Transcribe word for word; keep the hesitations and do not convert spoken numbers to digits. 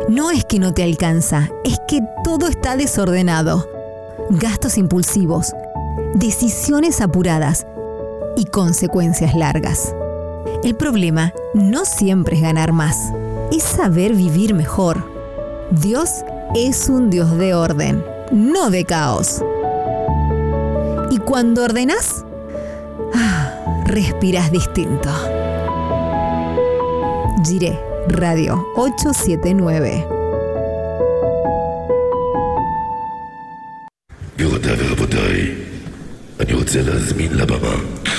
No es que no te alcanza, es que todo está desordenado. Gastos impulsivos, decisiones apuradas y consecuencias largas. El problema no siempre es ganar más, es saber vivir mejor. Dios es un Dios de orden, no de caos. Y cuando ordenás, ah, respirás distinto. Jiré Radio ochocientos setenta y nueve. גבירותיי ורבותיי, אני רוצה להזמין לבמה